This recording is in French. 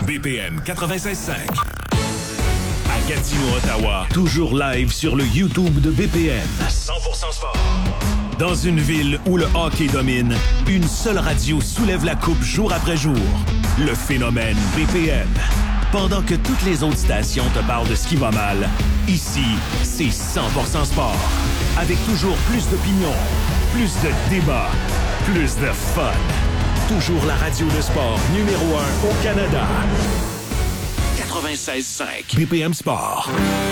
BPM 96.5. À Gatineau, Ottawa, toujours live sur le YouTube de BPM. 100% sport. Dans une ville où le hockey domine, une seule radio soulève la coupe jour après jour. Le phénomène BPM. Pendant que toutes les autres stations te parlent de ce qui va mal, ici, c'est 100% sport. Avec toujours plus d'opinions, plus de débats, plus de fun. Toujours la radio de sport numéro 1 au Canada. 96.5 BPM Sport.